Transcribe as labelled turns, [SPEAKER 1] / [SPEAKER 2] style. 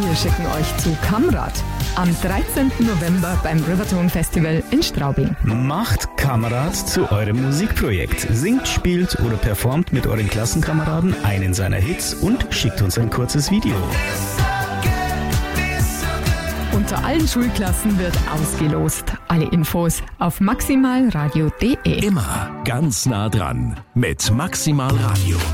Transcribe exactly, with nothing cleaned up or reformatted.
[SPEAKER 1] Wir schicken euch zu Kamrad am dreizehnten November beim Rivertone Festival in Straubing.
[SPEAKER 2] Macht Kamrad zu eurem Musikprojekt. Singt, spielt oder performt mit euren Klassenkameraden einen seiner Hits und schickt uns ein kurzes Video.
[SPEAKER 1] Unter allen Schulklassen wird ausgelost. Alle Infos auf maximalradio punkt de.
[SPEAKER 3] Immer ganz nah dran mit Maximal Radio.